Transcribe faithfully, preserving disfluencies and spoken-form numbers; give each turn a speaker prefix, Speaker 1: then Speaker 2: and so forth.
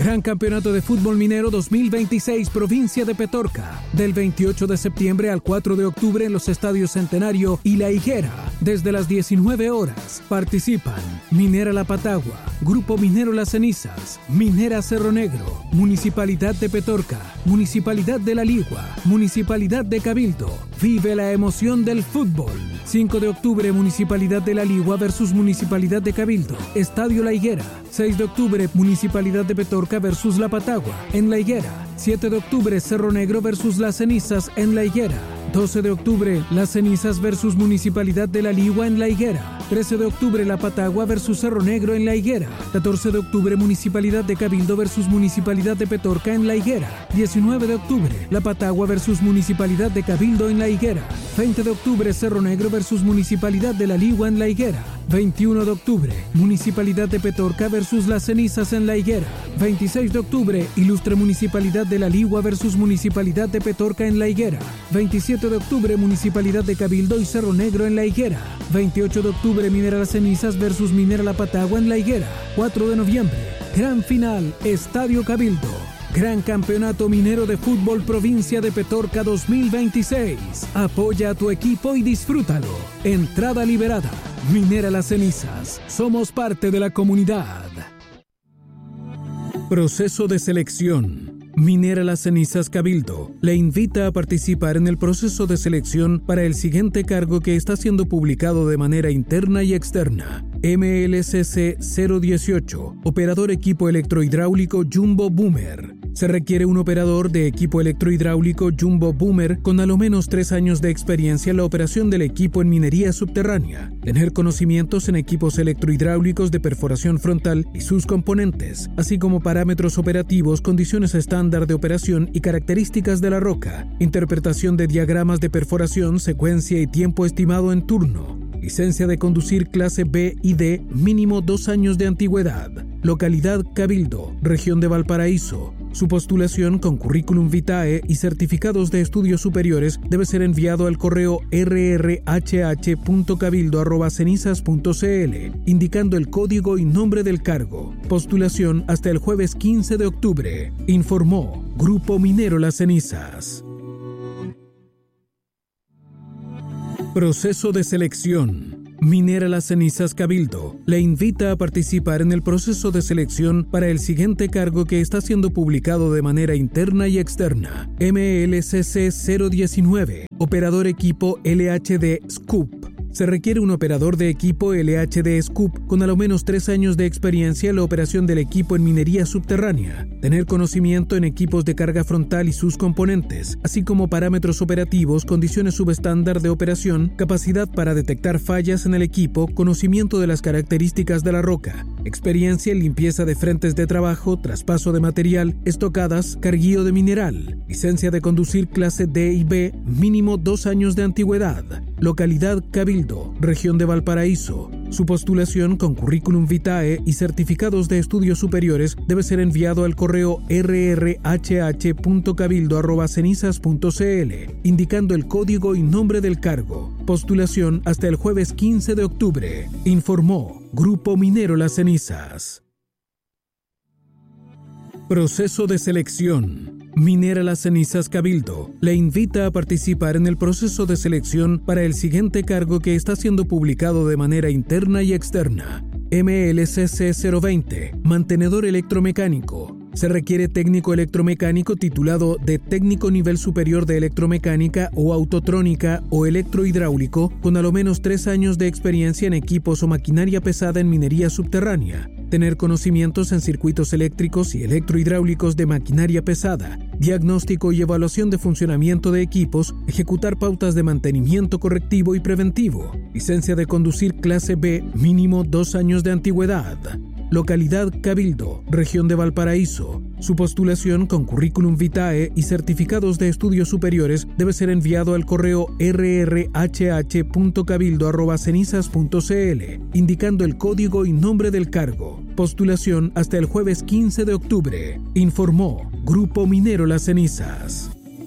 Speaker 1: Gran Campeonato de Fútbol Minero dos mil veintiséis, provincia de Petorca, del veintiocho de septiembre al cuatro de octubre en los estadios Centenario y La Higuera, desde las diecinueve horas. Participan Minera La Patagua, Grupo Minero Las Cenizas, Minera Cerro Negro, Municipalidad de Petorca, Municipalidad de La Ligua, Municipalidad de Cabildo. Vive la emoción del fútbol. cinco de octubre, Municipalidad de La Ligua versus Municipalidad de Cabildo, Estadio La Higuera. seis de octubre, Municipalidad de Petorca versus La Patagua, en La Higuera. siete de octubre, Cerro Negro versus Las Cenizas, en La Higuera. doce de octubre, Las Cenizas versus Municipalidad de La Ligua, en La Higuera. trece de octubre, La Patagua versus Cerro Negro, en La Higuera. catorce de octubre, Municipalidad de Cabildo versus Municipalidad de Petorca, en La Higuera. diecinueve de octubre, La Patagua versus Municipalidad de Cabildo, en La Higuera. veinte de octubre, Cerro Negro versus Municipalidad de La Ligua, en La Higuera. veintiuno de octubre, Municipalidad de Petorca versus Las Cenizas, en La Higuera. veintiséis de octubre, Ilustre Municipalidad de La Ligua versus Municipalidad de Petorca, en La Higuera. veintisiete de octubre, Municipalidad de Cabildo y Cerro Negro, en La Higuera. veintiocho de octubre, Minera Las Cenizas versus Minera La Patagua, en La Higuera. cuatro de noviembre, gran final, Estadio Cabildo. Gran Campeonato Minero de Fútbol Provincia de Petorca dos mil veintiséis. Apoya a tu equipo y disfrútalo. Entrada liberada. Minera Las Cenizas. Somos parte de la comunidad. Proceso de selección. Minera Las Cenizas Cabildo le invita a participar en el proceso de selección para el siguiente cargo que está siendo publicado de manera interna y externa. M L C C cero dieciocho, Operador Equipo Electrohidráulico Jumbo Boomer. Se requiere un operador de equipo electrohidráulico Jumbo Boomer con a lo menos tres años de experiencia en la operación del equipo en minería subterránea, tener conocimientos en equipos electrohidráulicos de perforación frontal y sus componentes, así como parámetros operativos, condiciones estándar de operación y características de la roca, interpretación de diagramas de perforación, secuencia y tiempo estimado en turno. Licencia de conducir clase B y D, mínimo dos años de antigüedad. Localidad Cabildo, región de Valparaíso. Su postulación con currículum vitae y certificados de estudios superiores debe ser enviado al correo r r h h punto cabildo arroba cenizas punto c l, indicando el código y nombre del cargo. Postulación hasta el jueves quince de octubre. Informó Grupo Minero Las Cenizas. Proceso de selección. Minera Las Cenizas Cabildo le invita a participar en el proceso de selección para el siguiente cargo que está siendo publicado de manera interna y externa. M L C C cero diecinueve, Operador Equipo L H D Scoop. Se requiere un operador de equipo L H D Scoop con a lo menos tres años de experiencia en la operación del equipo en minería subterránea, tener conocimiento en equipos de carga frontal y sus componentes, así como parámetros operativos, condiciones subestándar de operación, capacidad para detectar fallas en el equipo, conocimiento de las características de la roca, experiencia en limpieza de frentes de trabajo, traspaso de material, estocadas, carguío de mineral, licencia de conducir clase D y B, mínimo dos años de antigüedad. Localidad Cabildo, región de Valparaíso. Su postulación con currículum vitae y certificados de estudios superiores debe ser enviado al correo r r h h punto cabildo arroba cenizas punto c l, indicando el código y nombre del cargo. Postulación hasta el jueves quince de octubre. Informó Grupo Minero Las Cenizas. Proceso de selección. Minera Las Cenizas Cabildo le invita a participar en el proceso de selección para el siguiente cargo que está siendo publicado de manera interna y externa. M L C C cero veinte, Mantenedor Electromecánico. Se requiere técnico electromecánico titulado de técnico nivel superior de electromecánica o autotrónica o electrohidráulico con a lo menos tres años de experiencia en equipos o maquinaria pesada en minería subterránea, tener conocimientos en circuitos eléctricos y electrohidráulicos de maquinaria pesada, diagnóstico y evaluación de funcionamiento de equipos, ejecutar pautas de mantenimiento correctivo y preventivo, licencia de conducir clase B, mínimo dos años de antigüedad. Localidad Cabildo, región de Valparaíso. Su postulación con currículum vitae y certificados de estudios superiores debe ser enviado al correo r r h h punto cabildo arroba cenizas punto c l, indicando el código y nombre del cargo. Postulación hasta el jueves quince de octubre. Informó Grupo Minero Las Cenizas.